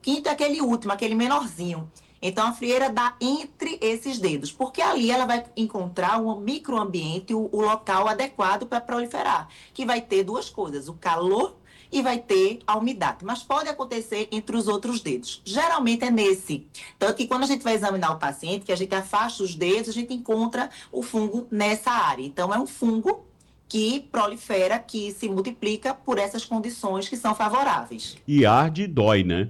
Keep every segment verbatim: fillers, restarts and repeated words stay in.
quinto é aquele último, aquele menorzinho. Então, a frieira dá entre esses dedos, porque ali ela vai encontrar um microambiente, o, o local adequado para proliferar, que vai ter duas coisas, o calor e vai ter a umidade. Mas pode acontecer entre os outros dedos. Geralmente é nesse. Tanto que quando a gente vai examinar o paciente, que a gente afasta os dedos, a gente encontra o fungo nessa área. Então, é um fungo que prolifera, que se multiplica por essas condições que são favoráveis. E arde e dói, né?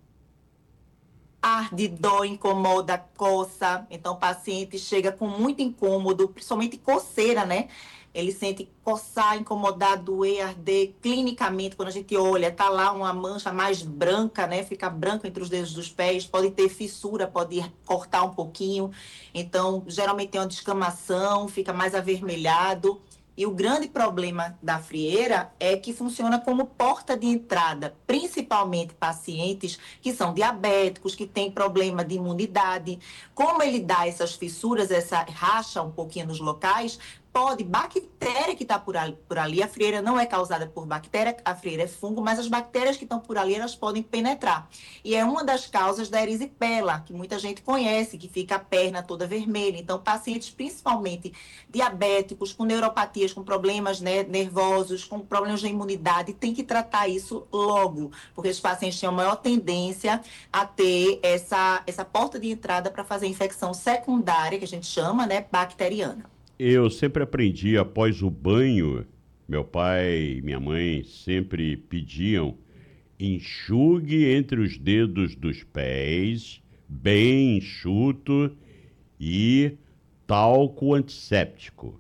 Arde, dói, incomoda, coça. Então, o paciente chega com muito incômodo, principalmente coceira, né? Ele sente coçar, incomodar, doer, arder. Clinicamente, quando a gente olha, tá lá uma mancha mais branca, né? Fica branco entre os dedos dos pés, pode ter fissura, pode cortar um pouquinho. Então, geralmente tem uma descamação, fica mais avermelhado. E o grande problema da frieira é que funciona como porta de entrada, principalmente pacientes que são diabéticos, que têm problema de imunidade. Como ele dá essas fissuras, essa racha um pouquinho nos locais, pode, bactéria que está por ali, por ali, a frieira não é causada por bactéria, a frieira é fungo, mas as bactérias que estão por ali, elas podem penetrar. E é uma das causas da erisipela, que muita gente conhece, que fica a perna toda vermelha. Então, pacientes principalmente diabéticos, com neuropatias, com problemas, né, nervosos, com problemas de imunidade, tem que tratar isso logo, porque os pacientes têm a maior tendência a ter essa, essa porta de entrada para fazer infecção secundária, que a gente chama, né, bacteriana. Eu sempre aprendi após o banho, meu pai e minha mãe sempre pediam: enxugue entre os dedos dos pés, bem enxuto, e talco antisséptico.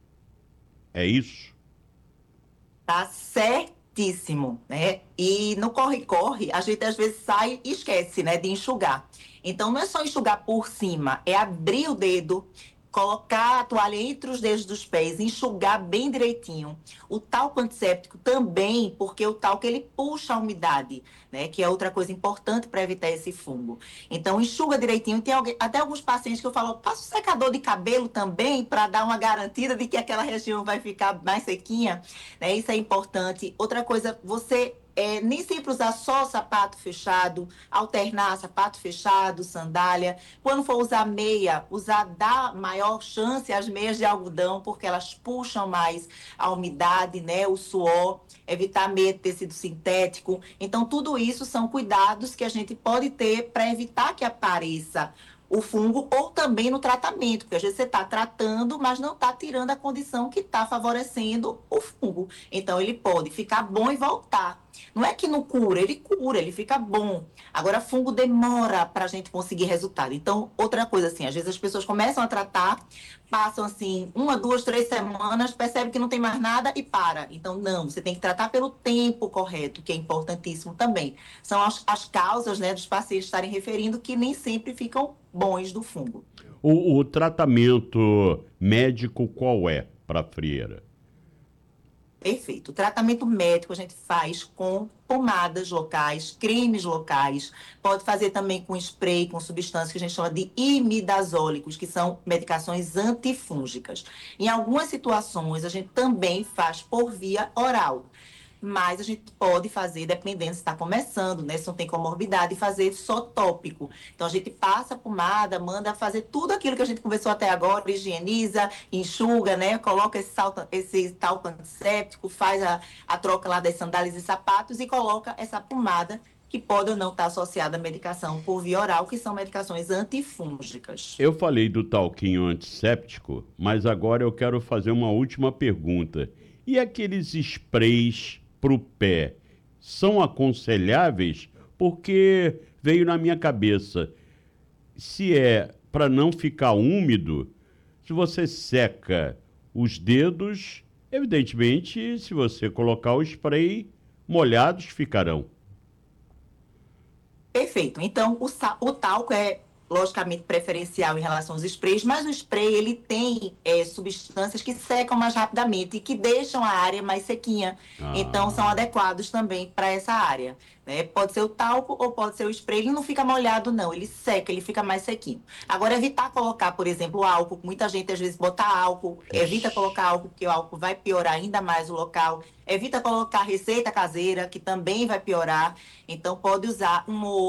É isso? Tá certíssimo, né? E no corre-corre, a gente às vezes sai e esquece, né, de enxugar. Então, não é só enxugar por cima, é abrir o dedo, colocar a toalha entre os dedos dos pés, enxugar bem direitinho. O talco antisséptico também, porque o talco ele puxa a umidade, né? Que é outra coisa importante para evitar esse fungo. Então, enxuga direitinho. Tem alguém, até alguns pacientes que eu falo, passa o secador de cabelo também para dar uma garantida de que aquela região vai ficar mais sequinha, né? Isso é importante. Outra coisa, você É, nem sempre usar só sapato fechado, alternar sapato fechado, sandália. Quando for usar meia, usar, dar maior chance às meias de algodão, porque elas puxam mais a umidade, né, o suor, evitar meia de tecido sintético. Então, tudo isso são cuidados que a gente pode ter para evitar que apareça o fungo, ou também no tratamento, porque às vezes você está tratando, mas não está tirando a condição que está favorecendo o fungo. Então, ele pode ficar bom e voltar. Não é que não cura, ele cura, ele fica bom. Agora, fungo demora para a gente conseguir resultado. Então, outra coisa assim, às vezes as pessoas começam a tratar, passam assim, uma, duas, três semanas, percebem que não tem mais nada e para. Então, não, você tem que tratar pelo tempo correto, que é importantíssimo também. São as, as causas, né, dos pacientes estarem referindo que nem sempre ficam bons do fungo. O, o tratamento médico qual é para a frieira? Perfeito. O tratamento médico a gente faz com pomadas locais, cremes locais, pode fazer também com spray, com substâncias que a gente chama de imidazólicos, que são medicações antifúngicas. Em algumas situações, a gente também faz por via oral. Mas a gente pode fazer, dependendo se está começando, né? Se não tem comorbidade, fazer só tópico. Então, a gente passa a pomada, manda fazer tudo aquilo que a gente conversou até agora, higieniza, enxuga, né? Coloca esse, salto, esse talco antisséptico, faz a, a troca lá das sandálias e sapatos e coloca essa pomada que pode ou não estar associada à medicação por via oral, que são medicações antifúngicas. Eu falei do talquinho antisséptico, mas agora eu quero fazer uma última pergunta. E aqueles sprays para o pé são aconselháveis? Porque veio na minha cabeça, se é para não ficar úmido, se você seca os dedos, evidentemente, se você colocar o spray, molhados ficarão. Perfeito. Então, o, o talco é logicamente preferencial em relação aos sprays, mas o spray ele tem é, substâncias que secam mais rapidamente e que deixam a área mais sequinha. Então, são Ah, adequados também para essa área. Né? Pode ser o talco ou pode ser o spray. Ele não fica molhado, não. Ele seca, ele fica mais sequinho. Agora, evitar colocar, por exemplo, álcool. Muita gente, às vezes, bota álcool. Evita colocar álcool, porque o álcool vai piorar ainda mais o local. Evita colocar receita caseira, que também vai piorar. Então, pode usar um